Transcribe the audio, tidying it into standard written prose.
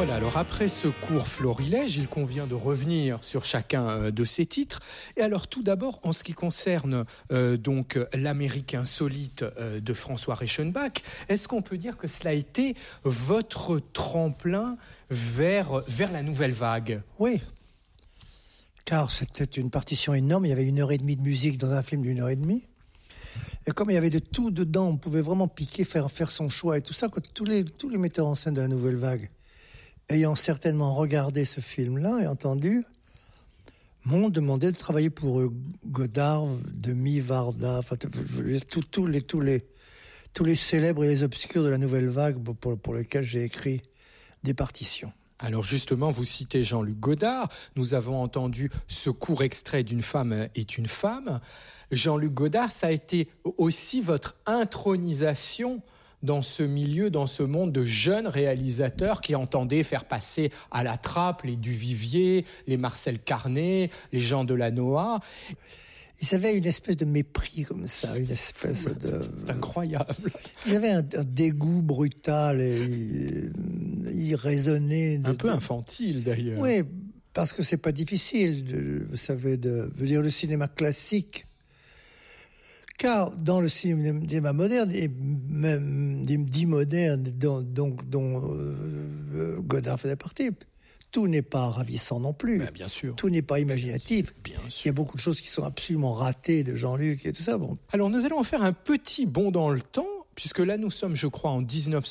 Voilà, alors après ce court florilège, il convient de revenir sur chacun de ces titres. Et alors tout d'abord, en ce qui concerne donc l'Amérique insolite de François Reichenbach, est-ce qu'on peut dire que cela a été votre tremplin vers la nouvelle vague ? Oui, car c'était une partition énorme, il y avait 1h30 de musique dans un film d'1h30. Et comme il y avait de tout dedans, on pouvait vraiment piquer, faire son choix et tout ça, que tous les metteurs en scène de la nouvelle vague, ayant certainement regardé ce film-là et entendu, m'ont demandé de travailler pour eux. Godard, Demy, Varda, enfin, tous les célèbres et les obscurs de la nouvelle vague pour lesquels j'ai écrit des partitions. Alors justement, vous citez Jean-Luc Godard. Nous avons entendu ce court extrait d'Une femme est une femme. Jean-Luc Godard, ça a été aussi votre intronisation dans ce milieu, dans ce monde de jeunes réalisateurs qui entendaient faire passer à la trappe les Duvivier, les Marcel Carné, les Jean Delanoë. Ils avaient une espèce de mépris comme ça, une espèce de... C'est incroyable. Ils avaient un dégoût brutal et irraisonné. Un peu infantile d'ailleurs. Oui, parce que c'est pas difficile, vous savez, de dire le cinéma classique. Car dans le cinéma moderne, et même dit moderne, dont Godard faisait partie, tout n'est pas ravissant non plus. Ben, bien sûr. Tout n'est pas imaginatif. Bien sûr. Il y a beaucoup de choses qui sont absolument ratées de Jean-Luc et tout ça. Bon. Alors nous allons faire un petit bond dans le temps, puisque là nous sommes, je crois, en